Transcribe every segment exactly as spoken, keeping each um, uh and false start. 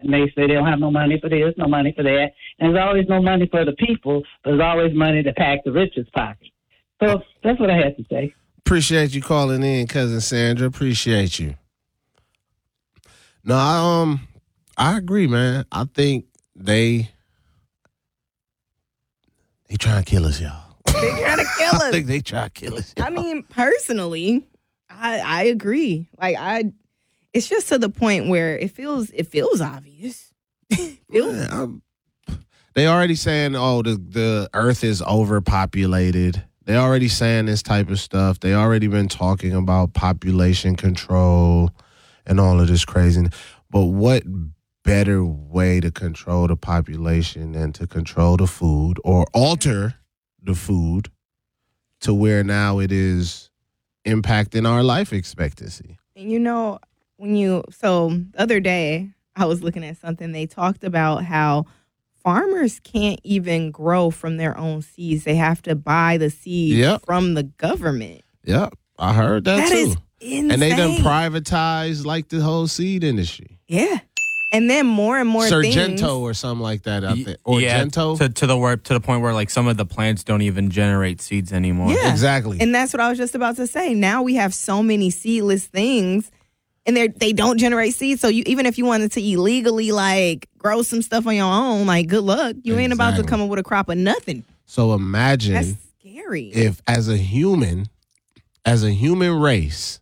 and they say they don't have no money for this, no money for that. And there's always no money for the people, but there's always money to pack the richest pocket. So that's what I had to say. Appreciate you calling in, Cousin Sandra. Appreciate you. No, I, um, I agree, man. I think they they trying to kill us, y'all. They trying to kill us. I think they try to kill us. Y'all. I mean, personally, I I agree. Like I, it's just to the point where it feels it feels obvious. it feels, Man, I'm- they already saying, oh, the the Earth is overpopulated. They already saying this type of stuff. They already been talking about population control and all of this craziness. But what better way to control the population than to control the food or alter the food to where now it is impacting our life expectancy? And you know, when you, so the other day, I was looking at something. They talked about how farmers can't even grow from their own seeds. They have to buy the seeds Yep. from the government. Yep, I heard that, That too. is insane. And they done privatized like the whole seed industry. Yeah. And then more and more things. Sargento or something like that out there. Or yeah, Gento. to, to the word to the point where like some of the plants don't even generate seeds anymore. Yeah. Exactly. And that's what I was just about to say. Now we have so many seedless things, and they they don't generate seeds. So you even if you wanted to illegally like grow some stuff on your own, like good luck. You ain't about to Exactly. come up with a crop of nothing. So imagine That's scary. if as a human, as a human race,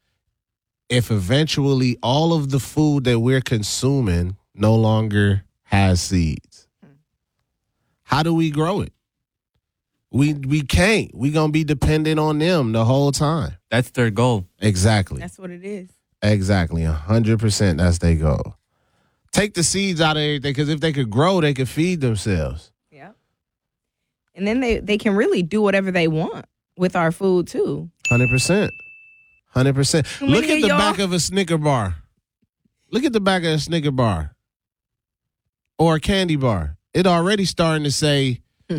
if eventually all of the food that we're consuming no longer has seeds, how do we grow it? We we can't. We gonna be dependent on them the whole time. That's their goal. Exactly. That's what it is. Exactly. A hundred percent. That's their goal. Take the seeds out of everything, because if they could grow, they could feed themselves. Yeah. And then they, they can really do whatever they want with our food too. Hundred percent. Hundred percent. Can we Look hear at the y'all? back of a Snicker bar. Look at the back of a Snicker bar or a candy bar. It already starting to say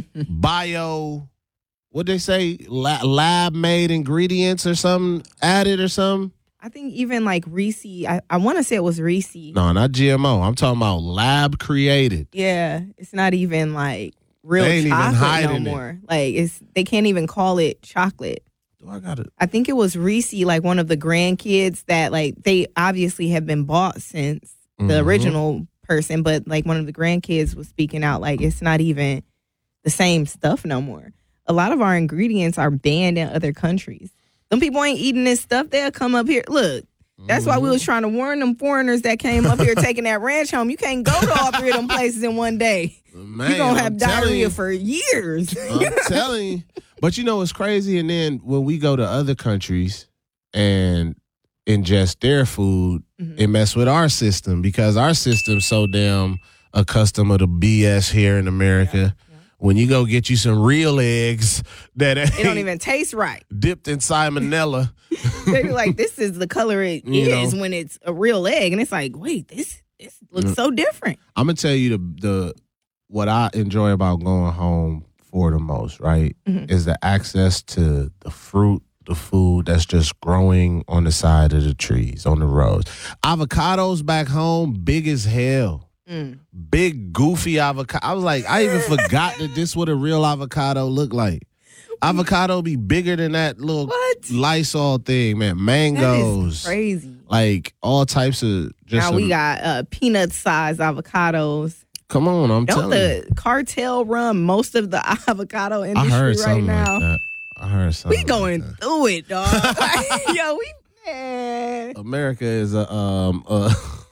bio. What they say? La- lab made ingredients or something added or something. I think even like Reese, I, I want to say it was Reese. No, not G M O. I'm talking about lab created. Yeah, it's not even like real They ain't even chocolate no hiding it. more. Like it's they can't even call it chocolate. Do I got it? I think it was Reese, like one of the grandkids that like they obviously have been bought since the Mhm. original person, but like one of the grandkids was speaking out like it's not even the same stuff no more. A lot of our ingredients are banned in other countries. Them people ain't eating this stuff. They'll come up here. Look, that's why we was trying to warn them foreigners that came up here taking that ranch home. You can't go to all three of them places in one day. Man, You're going to have I'm telling diarrhea you. for years. I'm telling you. But you know what's crazy? And then when we go to other countries and ingest their food, Mhm. it mess with our system because our system's so damn accustomed to the B S here in America. When you go get you some real eggs that It don't ain't even taste right. dipped in salmonella. They be like, this is the color it You is know. when it's a real egg. And it's like, wait, this this looks so different. I'm gonna tell you the the what I enjoy about going home for the most, right, Mhm. is the access to the fruit, the food that's just growing on the side of the trees, on the roads. Avocados back home, big as hell. Mm. Big goofy avocado. I was like, I even forgot that this what a real avocado look like. Avocado be bigger than that little What? Lysol thing, man. That Mangoes, is crazy. like all types of just. Now we some- got uh, peanut-sized avocados. Come on, I'm Don't telling you. the cartel run most of the avocado I industry heard right something now? like that. I heard something. We going Like that. through it, dog. Like, yo, we man. America is a um. Uh,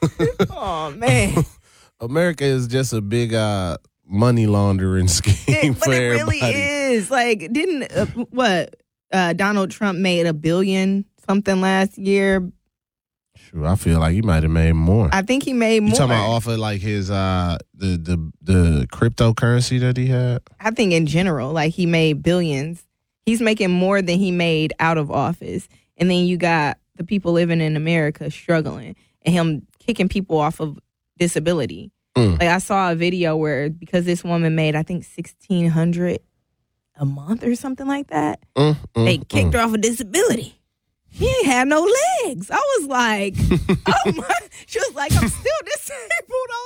Oh man. America is just a big uh money laundering scheme It- for but it really everybody. is. Like, didn't uh, what uh, Donald Trump made a billion something last year? Sure, I feel like he might have made more. I think he made You more. talking about off of like his uh the the the cryptocurrency that he had? I think in general, like he made billions. He's making more than he made out of office. And then you got the people living in America struggling and him kicking people off of disability. Mm. Like I saw a video where because this woman made I think sixteen hundred a month or something like that, Mm, mm, they kicked mm. her off of disability. He ain't had no legs. I was like, oh my. She was like, I'm still disabled. I